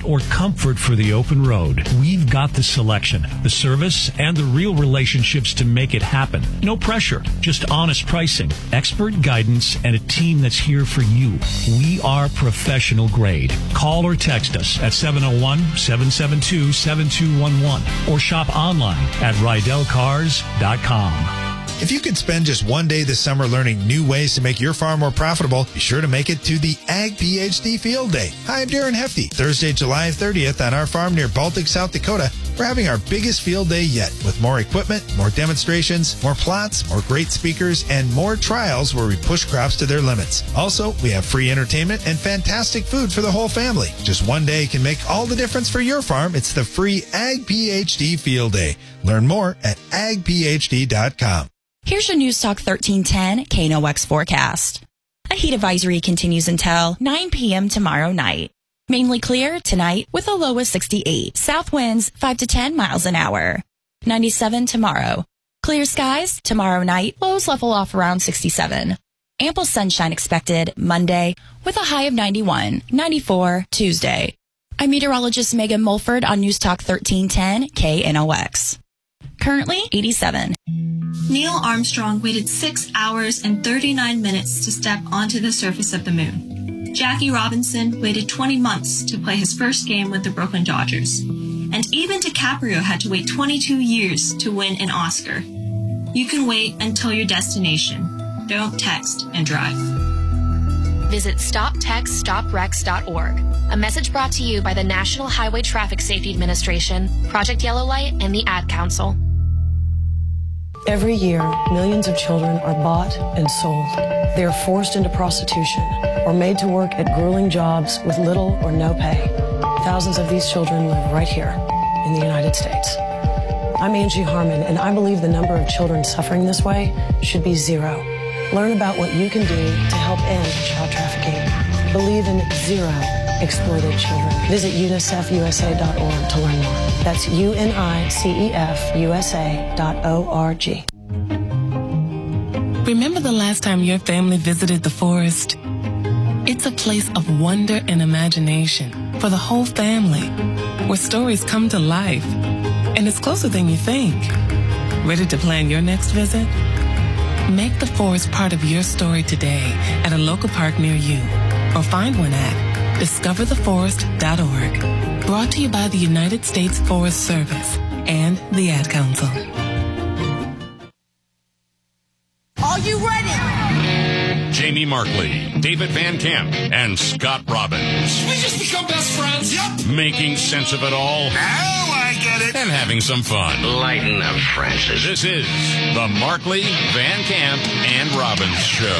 or comfort for the open road, we've got the selection, the service, and the real relationships to make it happen. No pressure, just honest pricing, expert guidance, and a team that's here for you. We are professional grade. Call or text us at 701-772-7211 or shop online at RydellCars.com. If you could spend just one day this summer learning new ways to make your farm more profitable, be sure to make it to the Ag PhD Field Day. Hi, I'm Darren Hefty. Thursday, July 30th on our farm near Baltic, South Dakota, we're having our biggest field day yet with more equipment, more demonstrations, more plots, more great speakers, and more trials where we push crops to their limits. Also, we have free entertainment and fantastic food for the whole family. Just one day can make all the difference for your farm. It's the free Ag PhD Field Day. Learn more at agphd.com. Here's your News Talk 1310 KNOX forecast. A heat advisory continues until 9 p.m. tomorrow night. Mainly clear tonight with a low of 68. South winds 5 to 10 miles an hour. 97 tomorrow. Clear skies tomorrow night. Lows level off around 67. Ample sunshine expected Monday with a high of 91. 94 Tuesday. I'm meteorologist Megan Mulford on News Talk 1310 KNOX. Currently 87. Neil Armstrong waited 6 hours and 39 minutes to step onto the surface of the moon. Jackie Robinson waited 20 months to play his first game with the Brooklyn Dodgers. And even DiCaprio had to wait 22 years to win an Oscar. You can wait until your destination. Don't text and drive. Visit StopTextStopWrecks.org. A message brought to you by the National Highway Traffic Safety Administration, Project Yellow Light, and the Ad Council. Every year, millions of children are bought and sold. They are forced into prostitution or made to work at grueling jobs with little or no pay. Thousands of these children live right here in the United States. I'm Angie Harmon, and I believe the number of children suffering this way should be zero. Learn about what you can do to help end child trafficking. Believe in zero exploited children. Visit UNICEFUSA.org to learn more. That's UNICEFUSA.org. Remember the last time your family visited the forest? It's a place of wonder and imagination for the whole family, where stories come to life. And it's closer than you think. Ready to plan your next visit? Make the forest part of your story today at a local park near you, or find one at discovertheforest.org. Brought to you by the United States Forest Service and the Ad Council. Are you ready? Jamie Markley, David Van Camp, and Scott Robbins. We just become best friends. Yep. Making sense of it all. Now I get it. And having some fun. Lighten up, Francis. This is the Markley, Van Camp, and Robbins Show.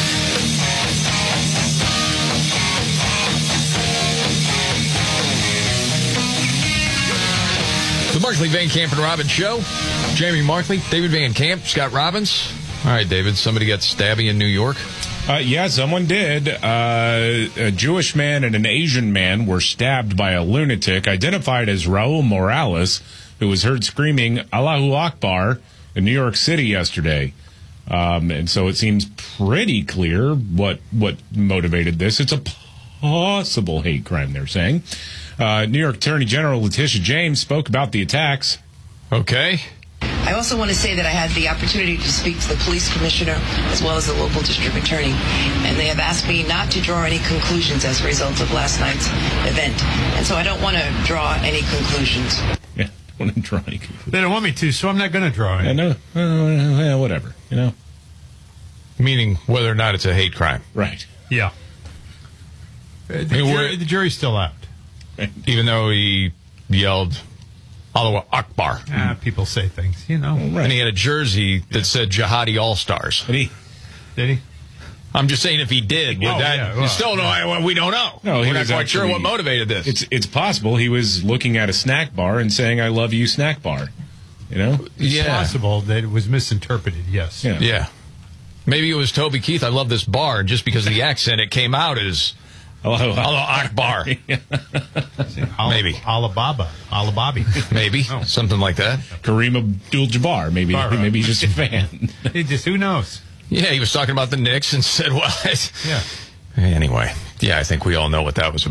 The Markley, Van Camp, and Robbins Show. Jamie Markley, David Van Camp, Scott Robbins. All right, David, somebody got stabby in New York? Yeah, someone did. A Jewish man and an Asian man were stabbed by a lunatic identified as Raul Morales, who was heard screaming Allahu Akbar in New York City yesterday. And so it seems pretty clear what motivated this. It's a possible hate crime, they're saying. New York Attorney General Letitia James spoke about the attacks. Okay. I also want to say that I had the opportunity to speak to the police commissioner as well as the local district attorney, and they have asked me not to draw any conclusions as a result of last night's event. And so I don't want to draw any conclusions. Yeah, I don't want to draw any conclusions. They don't want me to, so I'm not going to draw any. I know. Whatever, you know. Meaning whether or not it's a hate crime. Right. Yeah. The jury's still out. Even though he yelled Allahu Akbar. People say things, you know. Right. And he had a jersey that said Jihadi All-Stars. Did he? I'm just saying if he did. We don't know. No, we're not quite sure what motivated this. It's possible he was looking at a snack bar and saying, I love you, snack bar. You know? It's possible that it was misinterpreted, yes. Yeah. Maybe it was Toby Keith, I love this bar, and just because of the accent, it came out as Allahu Akbar. Maybe. Alibaba. Maybe. Something like that. Kareem Abdul-Jabbar. Maybe he's just a fan. Who knows? Yeah, he was talking about the Knicks and said, well, yeah. Anyway, I think we all know what that was about.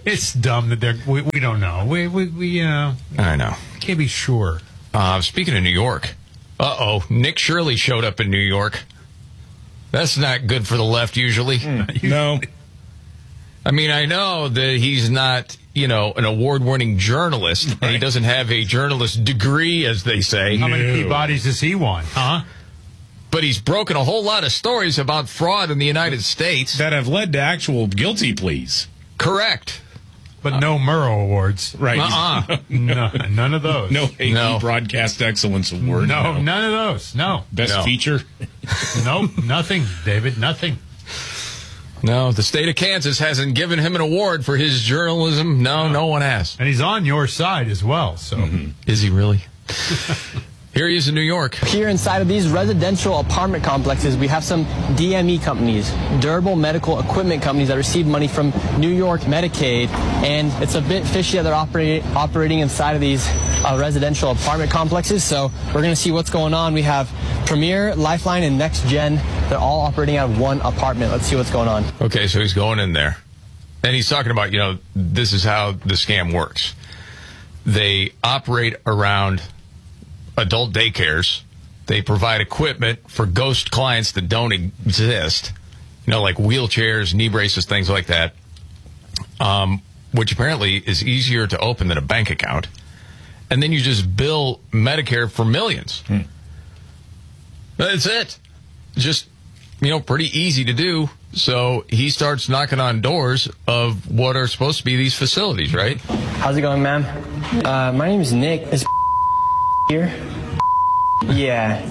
It's dumb that we don't know. We I know. Can't be sure. Speaking of New York, Nick Shirley showed up in New York. That's not good for the left usually. No. I mean, I know that he's not, an award-winning journalist, right. And he doesn't have a journalist degree, as they say. How many Peabodys has he won, huh? But he's broken a whole lot of stories about fraud in the United States. That have led to actual guilty pleas. Correct. But no Murrow Awards. Right. No, none of those. No AV Broadcast Excellence Award. No, none of those. No. Best feature? Nope, nothing, David, nothing. No, the state of Kansas hasn't given him an award for his journalism. No one has. And he's on your side as well. So, Is he really? Here he is in New York. Here inside of these residential apartment complexes, we have some DME companies, durable medical equipment companies that receive money from New York Medicaid. And it's a bit fishy that they're operating inside of these residential apartment complexes. So we're going to see what's going on. We have Premier, Lifeline, and Next Gen. They're all operating out of one apartment. Let's see what's going on. Okay, so he's going in there. And he's talking about, this is how the scam works. They operate around adult daycares. They provide equipment for ghost clients that don't exist, like wheelchairs, knee braces, things like that, which apparently is easier to open than a bank account. And then you just bill Medicare for millions. That's it. Just, pretty easy to do. So he starts knocking on doors of what are supposed to be these facilities, right? How's it going, ma'am? My name is Nick. Is here? Yeah.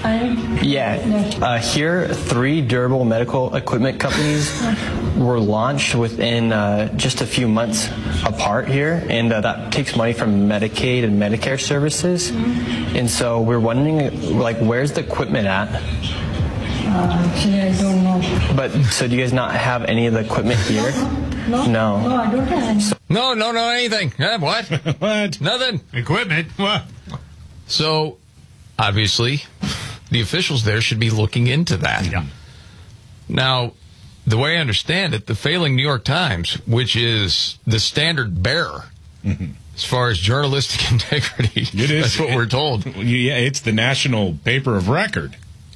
Here, 3 durable medical equipment companies were launched within just a few months apart here, and that takes money from Medicaid and Medicare services. And so we're wondering, where's the equipment at? Actually, I don't know. But so do you guys not have any of the equipment here? No, I don't have any. No, anything. What? What? Nothing. Equipment? What? So, obviously, the officials there should be looking into that. Yeah. Now, the way I understand it, the failing New York Times, which is the standard bearer as far as journalistic integrity, it is. That's what we're told. Yeah, it's the national paper of record.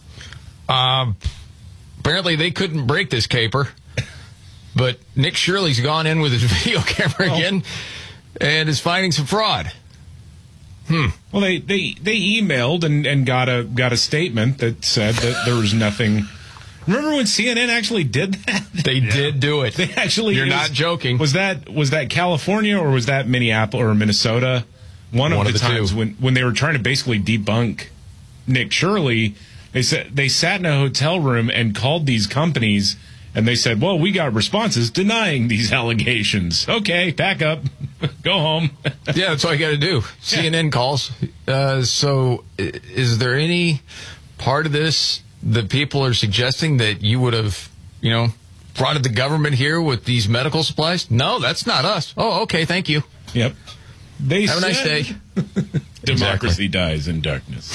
Apparently, they couldn't break this caper, but Nick Shirley's gone in with his video camera again and is finding some fraud. Well, they emailed and got a statement that said that there was nothing. Remember when CNN actually did that? They did do it. They actually. You're not joking. Was that California or was that Minneapolis or Minnesota? One of the times when they were trying to basically debunk Nick Shirley, they said they sat in a hotel room and called these companies. And they said, well, we got responses denying these allegations. Okay, pack up. Go home. Yeah, that's all you got to do. CNN calls. So is there any part of this that people are suggesting that you would have, frauded the government here with these medical supplies? No, that's not us. Oh, okay, thank you. Yep. Have a nice day. Democracy dies in darkness.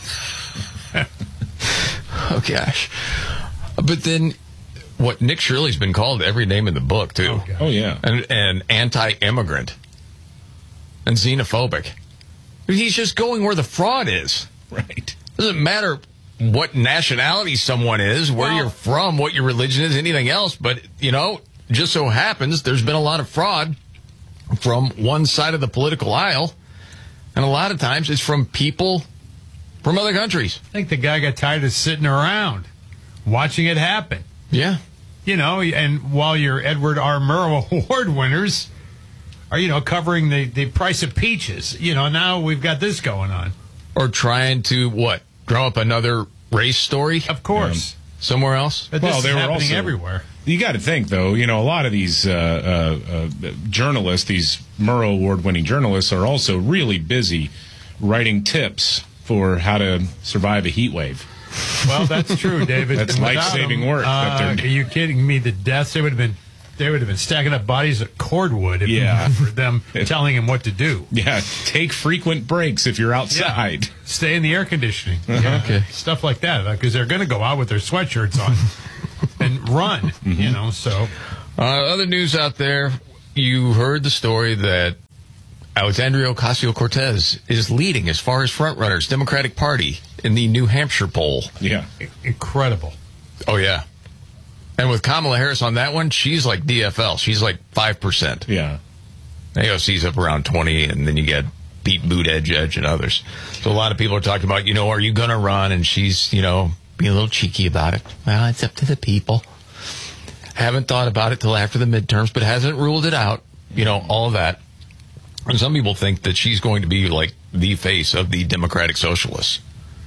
Oh, gosh. But then... What Nick Shirley's been called every name in the book, too. Oh yeah. And anti-immigrant. And xenophobic. He's just going where the fraud is. Right. Doesn't matter what nationality someone is, where you're from, what your religion is, anything else. But, just so happens there's been a lot of fraud from one side of the political aisle. And a lot of times it's from people from other countries. I think the guy got tired of sitting around watching it happen. Yeah. And while your Edward R. Murrow Award winners are, covering the price of peaches, now we've got this going on. Or trying to, draw up another race story? Of course. Somewhere else? But this is happening everywhere. You got to think, though, a lot of these journalists, these Murrow Award-winning journalists, are also really busy writing tips for how to survive a heat wave. Well, that's true, David. That's life-saving work. Are you kidding me? The deaths, they would have been stacking up bodies of cordwood if not for them telling him what to do. Yeah, take frequent breaks if you're outside. Yeah. Stay in the air conditioning. Okay. Stuff like that, because they're going to go out with their sweatshirts on and run, so. Other news out there, you heard the story that Alexandria Ocasio-Cortez is leading as far as frontrunners, Democratic Party, in the New Hampshire poll. Yeah. Incredible. Oh, yeah. And with Kamala Harris on that one, she's like DFL. She's like 5%. Yeah. AOC's up around 20, and then you get Pete Buttigieg and others. So a lot of people are talking about, are you going to run? And she's, being a little cheeky about it. Well, it's up to the people. Haven't thought about it till after the midterms, but hasn't ruled it out. All of that. And some people think that she's going to be like the face of the Democratic Socialists,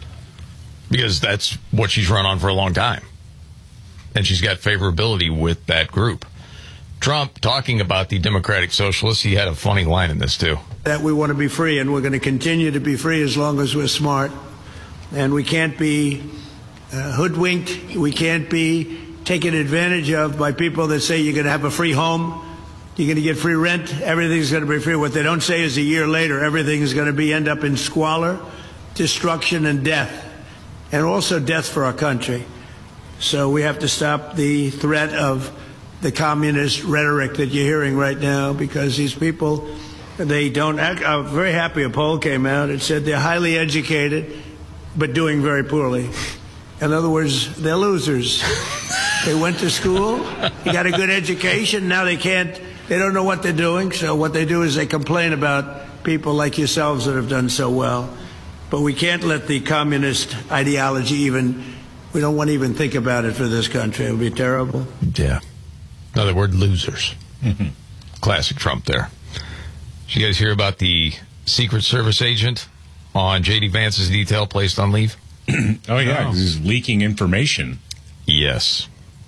because that's what she's run on for a long time. And she's got favorability with that group. Trump, talking about the Democratic Socialists, he had a funny line in this, too. That we want to be free, and we're going to continue to be free as long as we're smart. And we can't be hoodwinked. We can't be taken advantage of by people that say you're going to have a free home. You're going to get free rent. Everything's going to be free. What they don't say is a year later, everything is going to end up in squalor, destruction, and death. And also death for our country. So we have to stop the threat of the communist rhetoric that you're hearing right now, because these people, they don't act. I'm very happy a poll came out. It said they're highly educated, but doing very poorly. In other words, they're losers. They went to school, they got a good education, now they don't know what they're doing, so what they do is they complain about people like yourselves that have done so well. But we can't let the communist ideology we don't want to even think about it for this country. It would be terrible. Yeah. In other words, losers. Mm-hmm. Classic Trump there. Did you guys hear about the Secret Service agent on J.D. Vance's detail placed on leave? Oh, yeah, 'cause he's leaking information. Yes.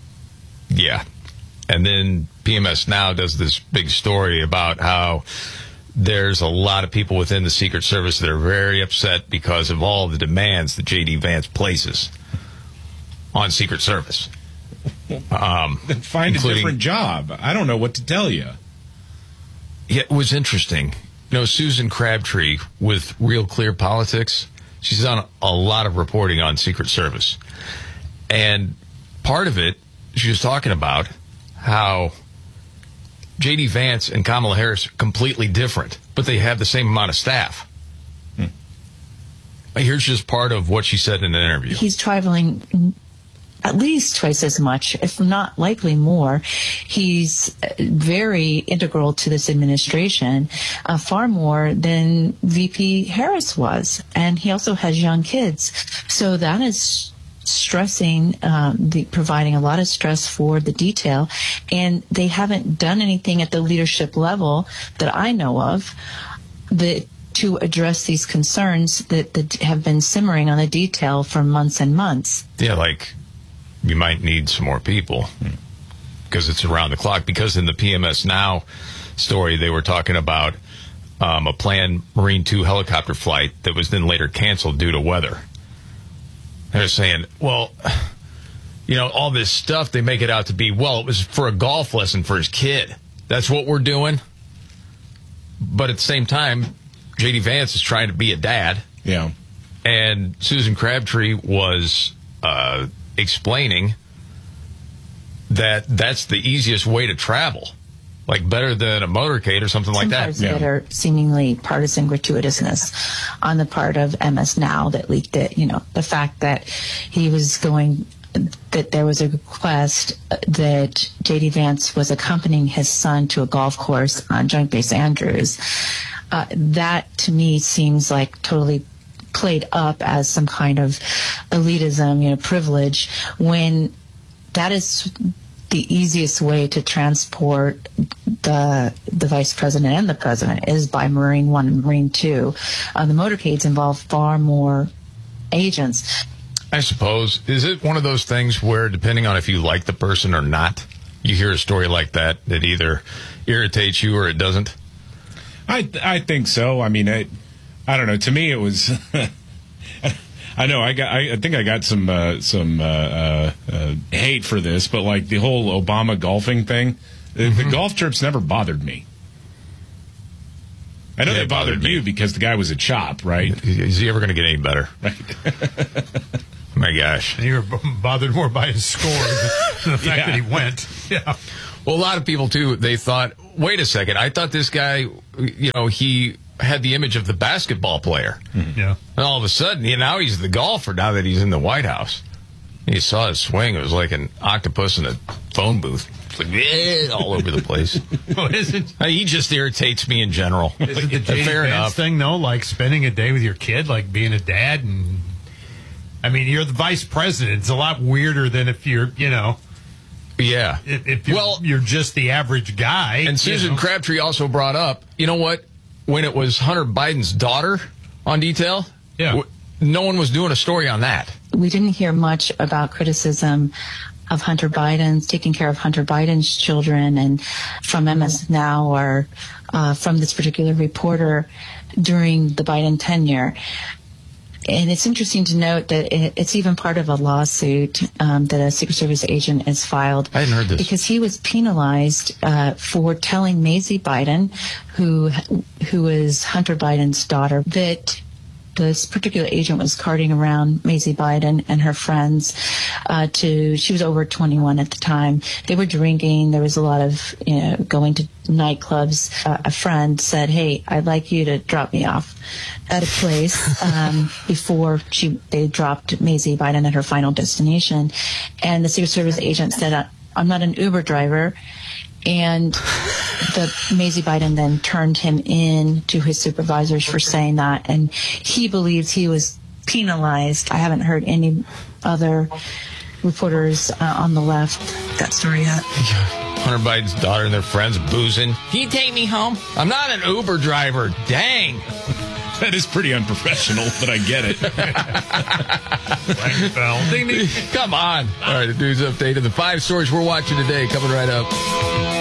Yeah. And then PMS Now does this big story about how there's a lot of people within the Secret Service that are very upset because of all the demands that J.D. Vance places on Secret Service. Then find a different job. I don't know what to tell you. Yeah, it was interesting. Susan Crabtree with Real Clear Politics, she's done a lot of reporting on Secret Service. And part of it, she was talking about how J.D. Vance and Kamala Harris are completely different, but they have the same amount of staff. Here's just part of what she said in an interview. He's traveling at least twice as much, if not likely more. He's very integral to this administration, far more than VP Harris was. And he also has young kids. So that is stressing, providing a lot of stress for the detail. And they haven't done anything at the leadership level that I know of to address these concerns that have been simmering on the detail for months and months. Yeah, like you might need some more people because it's around the clock. Because in the PMS Now story, they were talking about a planned Marine 2 helicopter flight that was then later canceled due to weather. They're saying, well, all this stuff, they make it out to be, well, it was for a golf lesson for his kid. That's what we're doing. But at the same time, J.D. Vance is trying to be a dad. Yeah. And Susan Crabtree was explaining that that's the easiest way to travel, like better than a motorcade or something like that. That are seemingly partisan gratuitousness on the part of MS Now that leaked it. The fact that he was that there was a request that J.D. Vance was accompanying his son to a golf course on Joint Base Andrews. That to me seems like totally played up as some kind of elitism, privilege, when that is the easiest way to transport the vice president and the president is by Marine 1 and Marine 2. The motorcades involve far more agents. I suppose. Is it one of those things where, depending on if you like the person or not, you hear a story like that either irritates you or it doesn't? I think so. I mean, I don't know. To me, it was. I know. I think I got some hate for this, but like the whole Obama golfing thing, the golf trips never bothered me. I know they bothered you because the guy was a chop, right? Is he ever going to get any better? Right. My gosh. And you were bothered more by his score than the fact that he went. Yeah. Well, a lot of people, too, they thought, wait a second. I thought this guy, he had the image of the basketball player. Yeah. And all of a sudden, now he's the golfer now that he's in the White House. You saw his swing. It was like an octopus in a phone booth. It's like, all over the place. What is it? He just irritates me in general. Is it the J.D. Fair Vance enough. thing, though? Like spending a day with your kid, like being a dad? And I mean, you're the vice president. It's a lot weirder than if you're, Yeah. if you're just the average guy. And Susan Crabtree also brought up, you know what? When it was Hunter Biden's daughter on Detail, no one was doing a story on that. We didn't hear much about criticism of Hunter Biden's taking care of Hunter Biden's children and from MS Now or from this particular reporter during the Biden tenure. And it's interesting to note that it's even part of a lawsuit that a Secret Service agent has filed. I hadn't heard this. Because he was penalized for telling Maisie Biden, who is Hunter Biden's daughter, that this particular agent was carting around Maisie Biden and her friends she was over 21 at the time. They were drinking. There was a lot of, going to nightclubs. A friend said, hey, I'd like you to drop me off at a place before they dropped Maisie Biden at her final destination. And the Secret Service agent said, I'm not an Uber driver. And Maisie Biden then turned him in to his supervisors for saying that. And he believes he was penalized. I haven't heard any other reporters on the left that story yet. Hunter Biden's daughter and their friends boozing. Can you take me home? I'm not an Uber driver. Dang. That is pretty unprofessional, but I get it. Come on. All right, the news update of the 5 stories we're watching today coming right up.